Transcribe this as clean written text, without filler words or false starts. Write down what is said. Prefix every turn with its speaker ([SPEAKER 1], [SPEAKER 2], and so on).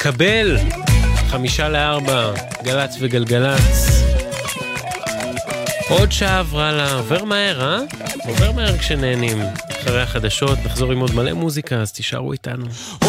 [SPEAKER 1] קבל 3:55 גלץ וגלגלץ. עוד שעה עברה לה, עובר מהר, עובר מהר כשנהנים. אחרי החדשות נחזור עם עוד מלא מוזיקה, אז תישארו איתנו.